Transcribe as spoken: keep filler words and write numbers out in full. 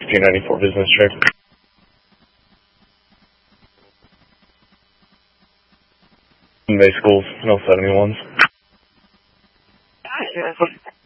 fifteen ninety-four business trip. May schools, no seventy-ones. Gotcha.